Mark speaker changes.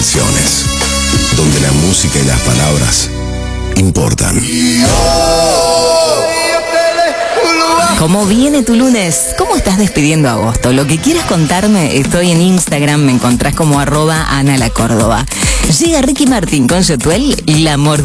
Speaker 1: canciones, donde la música y las palabras importan.
Speaker 2: ¿Cómo viene tu lunes? ¿Cómo estás despidiendo agosto? Lo que quieras contarme, estoy en Instagram, me encontrás como @AnaLaCórdoba. Llega Ricky Martin con Yotuel y la